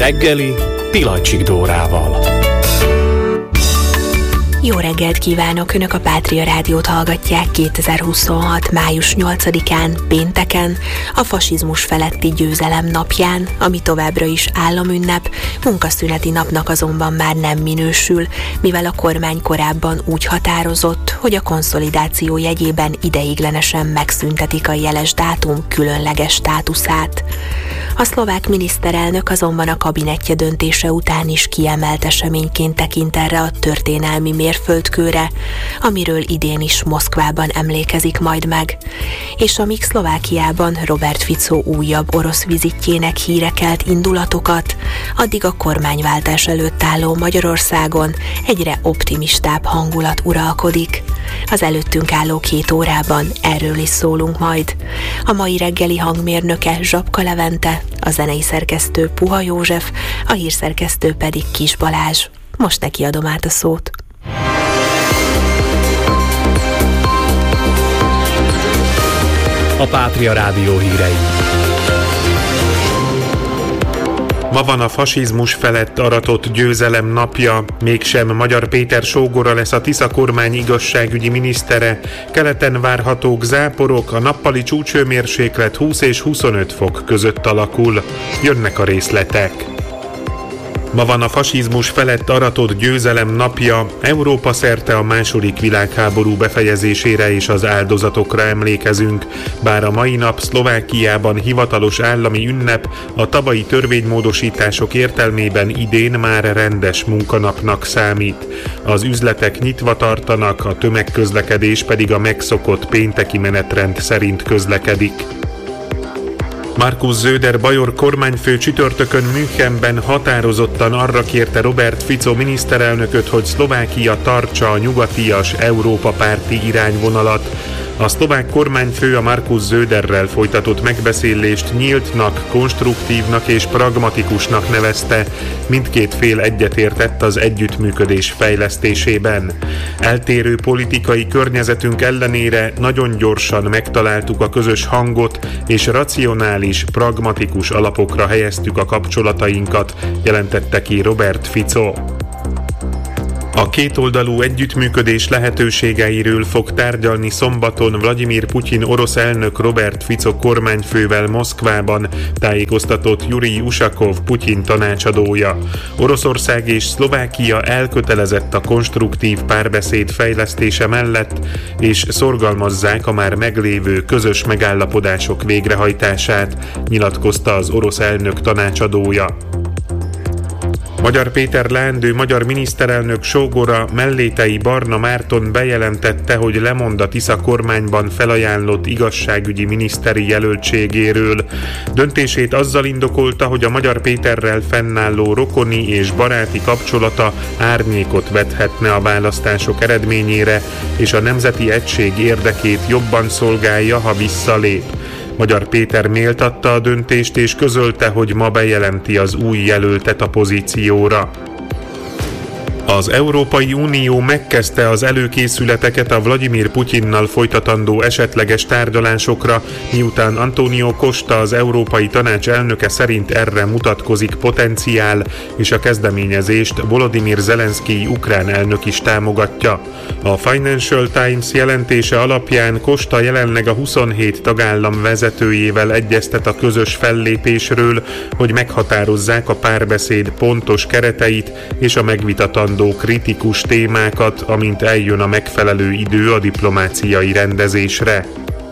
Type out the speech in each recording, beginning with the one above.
reggeli Pilacsik Dórával. Jó reggelt kívánok! Önök a Pátria Rádiót hallgatják 2026. május 8-án, pénteken, a fasizmus feletti győzelem napján, ami továbbra is államünnep, munkaszüneti napnak azonban már nem minősül, mivel a kormány korábban úgy határozott, hogy a konszolidáció jegyében ideiglenesen megszüntetik a jeles dátum különleges státuszát. A szlovák miniszterelnök azonban a kabinetje döntése után is kiemelt eseményként tekint erre a történelmi mérföldkőre, amiről idén is Moszkvában emlékezik majd meg. És amíg Szlovákiában Robert Fico újabb orosz vizitjének híre kelt indulatokat, addig a kormányváltás előtt álló Magyarországon egyre optimistább hangulat uralkodik. Az előttünk álló 2 órában erről is szólunk majd. A mai reggeli hangmérnöke Zsapka Levente, a zenei szerkesztő Puha József, a hírszerkesztő pedig Kis Balázs. Most neki adom át a szót. A Pátria Rádió hírei. Ma van a fasizmus felett aratott győzelem napja, mégsem Magyar Péter sógora lesz a Tisza kormány igazságügyi minisztere. Keleten várhatók záporok, a nappali csúcshőmérséklet 20 és 25 fok között alakul. Jönnek a részletek. Ma van a fasizmus felett aratott győzelem napja, Európa szerte a II. Világháború befejezésére és az áldozatokra emlékezünk. Bár a mai nap Szlovákiában hivatalos állami ünnep, a tavalyi törvénymódosítások értelmében idén már rendes munkanapnak számít. Az üzletek nyitva tartanak, a tömegközlekedés pedig a megszokott pénteki menetrend szerint közlekedik. Markus Söder bajor kormányfő csütörtökön Münchenben határozottan arra kérte Robert Fico miniszterelnököt, hogy Szlovákia tartsa a nyugatias Európa párti irányvonalat. A szlovák kormányfő a Markus Söderrel folytatott megbeszélést nyíltnak, konstruktívnak és pragmatikusnak nevezte. Mindkét fél egyetértett az együttműködés fejlesztésében. Eltérő politikai környezetünk ellenére nagyon gyorsan megtaláltuk a közös hangot, és racionális, pragmatikus alapokra helyeztük a kapcsolatainkat, jelentette ki Robert Fico. A kétoldalú együttműködés lehetőségeiről fog tárgyalni szombaton Vladimir Putyin orosz elnök Robert Fico kormányfővel Moszkvában, tájékoztatott Jurij Usakov Putyin tanácsadója. Oroszország és Szlovákia elkötelezett a konstruktív párbeszéd fejlesztése mellett, és szorgalmazzák a már meglévő közös megállapodások végrehajtását, nyilatkozta az orosz elnök tanácsadója. Magyar Péter leendő magyar miniszterelnök sógora Mellétei Barna Márton bejelentette, hogy lemond a Tisza kormányban felajánlott igazságügyi miniszteri jelöltségéről. Döntését azzal indokolta, hogy a Magyar Péterrel fennálló rokoni és baráti kapcsolata árnyékot vethetne a választások eredményére, és a nemzeti egység érdekét jobban szolgálja, ha visszalép. Magyar Péter méltatta a döntést és közölte, hogy ma bejelenti az új jelöltet a pozícióra. Az Európai Unió megkezdte az előkészületeket a Vladimir Putyinnal folytatandó esetleges tárgyalásokra, miután Antonio Costa, az Európai Tanács elnöke szerint erre mutatkozik potenciál, és a kezdeményezést Volodymyr Zelenszkij ukrán elnök is támogatja. A Financial Times jelentése alapján Costa jelenleg a 27 tagállam vezetőjével egyeztet a közös fellépésről, hogy meghatározzák a párbeszéd pontos kereteit és a megvitatandó kritikus témákat, amint eljön a megfelelő idő a diplomáciai rendezésre.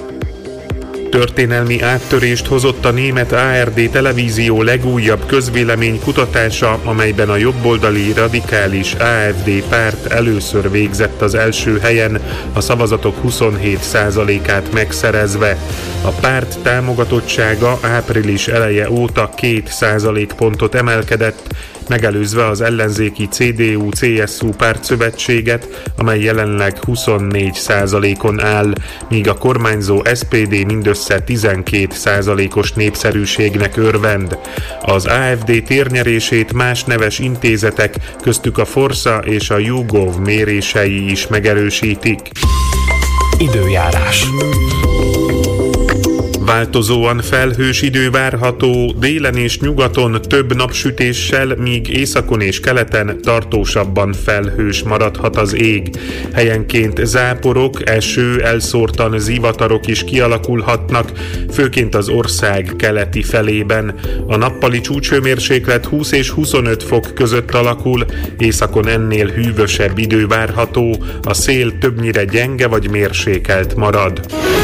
Történelmi áttörést hozott a német ARD televízió legújabb közvéleménykutatása, amelyben a jobboldali radikális AfD párt először végzett az első helyen, a szavazatok 27%-át megszerezve. A párt támogatottsága április eleje óta 2 százalékpontot emelkedett, megelőzve az ellenzéki CDU-CSU pártszövetséget, amely jelenleg 24%-on áll, míg a kormányzó SPD mindössze 12%-os népszerűségnek örvend. Az AfD térnyerését más neves intézetek, köztük a Forsa és a YouGov mérései is megerősítik. Időjárás. Változóan felhős idő várható, délen és nyugaton több napsütéssel, míg északon és keleten tartósabban felhős maradhat az ég. Helyenként záporok, eső, elszórtan zivatarok is kialakulhatnak, főként az ország keleti felében. A nappali csúcshőmérséklet 20 és 25 fok között alakul, északon ennél hűvösebb idő várható, a szél többnyire gyenge vagy mérsékelt marad.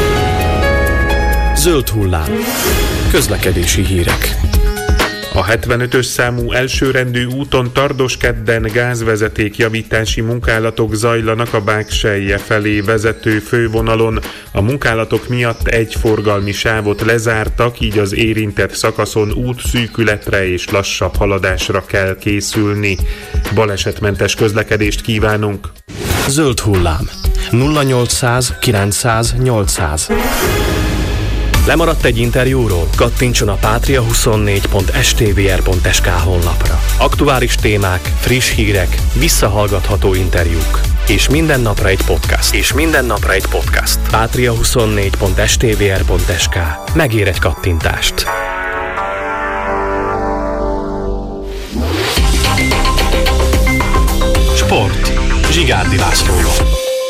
Zöld hullám. Közlekedési hírek. A 75-ös számú elsőrendű úton Tardoskedden gázvezeték javítási munkálatok zajlanak a Bágselje felé vezető fővonalon. A munkálatok miatt egy forgalmi sávot lezártak, így az érintett szakaszon útszűkületre és lassabb haladásra kell készülni. Balesetmentes közlekedést kívánunk! Zöld hullám. 0800 900 800. Lemaradt egy interjúról? Kattintson a patria24.stvr.sk honlapra. Aktuális témák, friss hírek, visszahallgatható interjúk. És minden napra egy podcast. Patria24.stvr.sk. Megér egy kattintást. Sport. Zsigárdi Lászlóval.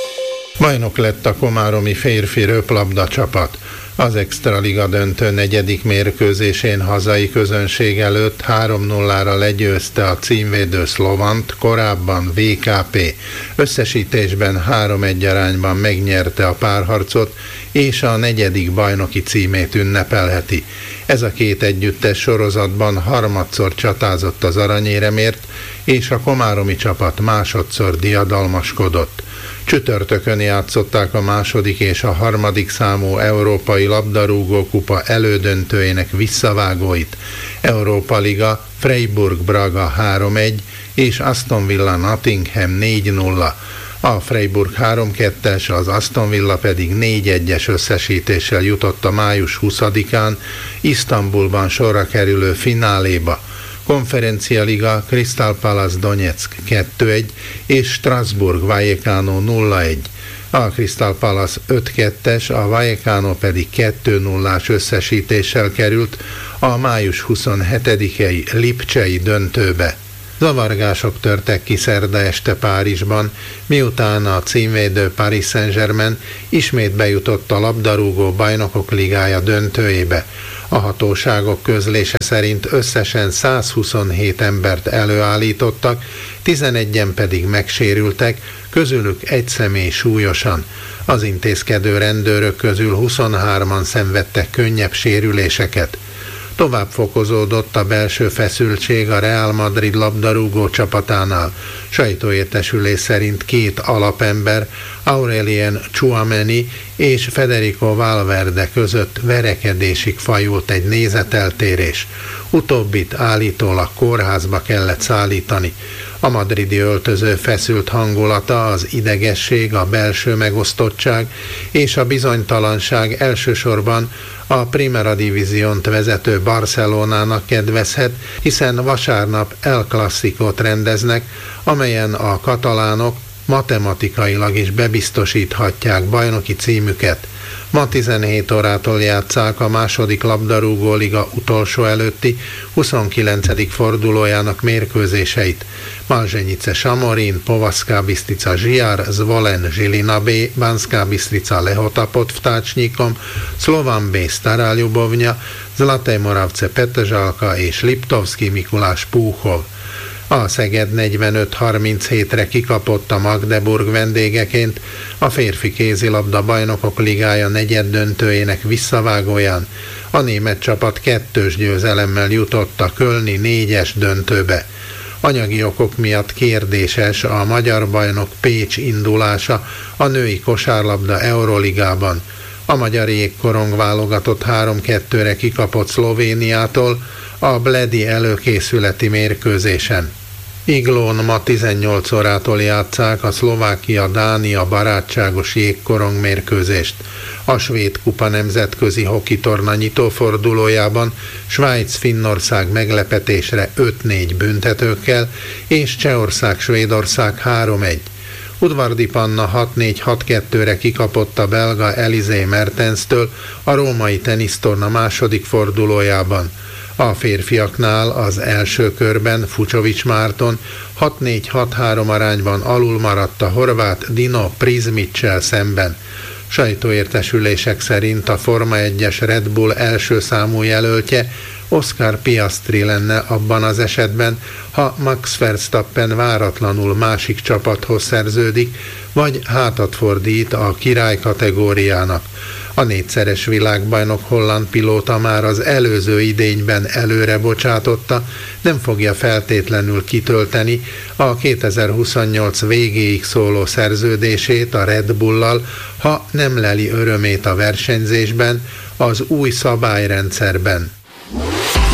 Bajnok lett a komáromi férfi röplabda csapat. Az Extraliga döntő negyedik mérkőzésén hazai közönség előtt 3-0-ra legyőzte a címvédő Szlovant, korábban VKP. Összesítésben 3-1 arányban megnyerte a párharcot, és a negyedik bajnoki címét ünnepelheti. Ez a két együttes sorozatban harmadszor csatázott az aranyéremért, és a komáromi csapat másodszor diadalmaskodott. Csütörtökön játszották a második és a harmadik számú Európai Labdarúgó Kupa elődöntőjének visszavágóit. Európa Liga, Freiburg Braga 3-1 és Aston Villa Nottingham 4-0. A Freiburg 3-2-es, az Aston Villa pedig 4-1-es összesítéssel jutott a május 20-án Isztambulban sorra kerülő fináléba. Konferencia Liga, Crystal Palace Donetsk 2-1 és Strasbourg Vallecano 0-1. A Crystal Palace 5-2-es, a Vallecano pedig 2-0-ás összesítéssel került a május 27-i lipcsei döntőbe. Zavargások törtek ki szerda este Párizsban, miután a címvédő Paris Saint-Germain ismét bejutott a labdarúgó bajnokok ligája döntőjébe. A hatóságok közlése szerint összesen 127 embert előállítottak, 11-en pedig megsérültek, közülük egy személy súlyosan. Az intézkedő rendőrök közül 23-an szenvedtek könnyebb sérüléseket. Tovább fokozódott a belső feszültség a Real Madrid labdarúgó csapatánál. Sajtóértesülés szerint két alapember, Aurelien Tchouameni és Federico Valverde között verekedésig fajult egy nézeteltérés. Utóbbit állítólag kórházba kellett szállítani. A madridi öltöző feszült hangulata, az idegesség, a belső megosztottság és a bizonytalanság elsősorban a Primera Divisiont vezető Barcelonának kedvezhet, hiszen vasárnap El Clasicót rendeznek, amelyen a katalánok matematikailag is bebiztosíthatják bajnoki címüket. Ma 17 órától játsszák a második labdarúgó liga utolsó előtti 29. fordulójának mérkőzéseit. Malzenice Samorín, Povazská Bystrica Žijár, Zvolen Žilina B, Banská Bystrica Lehota pod Vtáčnikom, Slovan B Stará Ľubovňa, Zlaté Moravce Petržalka és Liptovský Mikulás Púchov. A Szeged 45-37-re kikapott a Magdeburg vendégeként a férfi kézilabda bajnokok ligája negyeddöntőjének visszavágóján. A német csapat 2-2 győzelemmel jutott a kölni 4-es döntőbe. Anyagi okok miatt kérdéses a magyar bajnok Pécs indulása a női kosárlabda Euroligában. A magyar jégkorong válogatott 3-2-re kikapott Szlovéniától a Bledi előkészületi mérkőzésen. Iglón ma 18 órától játsszák a Szlovákia-Dánia barátságos jégkorong mérkőzést. A svéd kupa nemzetközi hokitorna nyitófordulójában Svájc-Finnország meglepetésre 5-4 büntetőkkel és Csehország-Svédország 3-1. Udvardy Panna 6-4-6-2-re kikapott a belga Elysée Mertenstől a római tenisztorna második fordulójában. A férfiaknál az első körben Fucsovics Márton 6-4-6-3 arányban alul maradt a horvát Dino Prizmicsel szemben. Sajtóértesülések szerint a Forma 1-es Red Bull első számú jelöltje Oscar Piastri lenne abban az esetben, ha Max Verstappen váratlanul másik csapathoz szerződik, vagy hátat fordít a király kategóriának. A 4-szeres világbajnok holland pilóta már az előző idényben előre bocsátotta, nem fogja feltétlenül kitölteni a 2028 végéig szóló szerződését a Red Bullal, ha nem leli örömét a versenyzésben, az új szabályrendszerben.